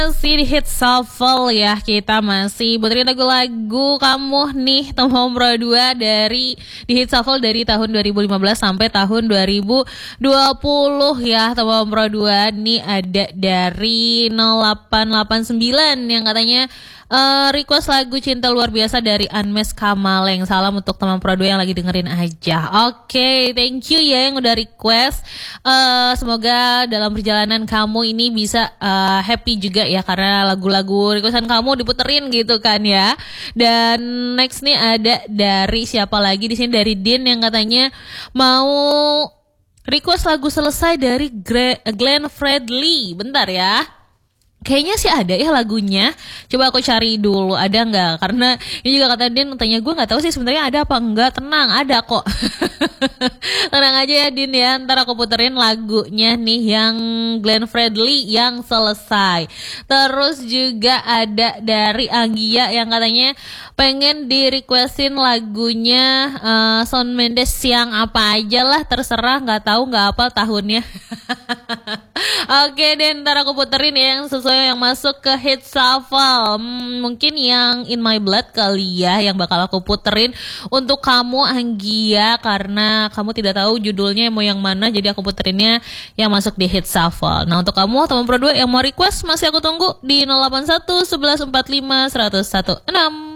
Masih di Hit Shuffle ya, kita masih puterin lagu-lagu kamu nih Tomom Pro 2 dari di Hit Shuffle dari tahun 2015 sampai tahun 2020 ya. Tomom Pro 2 nih ada dari 0889 yang katanya request lagu Cinta Luar Biasa dari Anmes Kamaleng. Salam untuk teman Pro 2 yang lagi dengerin aja. Oke, thank you ya yang udah request. Semoga dalam perjalanan kamu ini bisa happy juga ya, karena lagu-lagu requestan kamu diputerin gitu kan ya. Dan next nih ada dari siapa lagi di sini, dari Din yang katanya mau request lagu Selesai dari Glenn Fredly. Bentar ya. Kayaknya sih ada ya lagunya. Coba aku cari dulu ada nggak? Karena ini juga kata Din, tanya gue nggak tahu sih sebenarnya ada apa enggak. Tenang, ada kok. Tenang aja ya Din ya. Ntar aku puterin lagunya nih yang Glenn Fredly yang Selesai. Terus juga ada dari Anggia yang katanya pengen di requestin lagunya Shawn Mendes yang apa aja lah, terserah, nggak tahu nggak apa tahunnya. Oke deh, ntar aku puterin ya yang sesuai yang masuk ke Hit Shuffle. Mungkin yang In My Blood kali ya yang bakal aku puterin untuk kamu Anggia, karena kamu tidak tahu judulnya mau yang mana, jadi aku puterinnya yang masuk di Hit Shuffle. Nah untuk kamu teman Pro 2 yang mau request masih aku tunggu di 081 1145 116.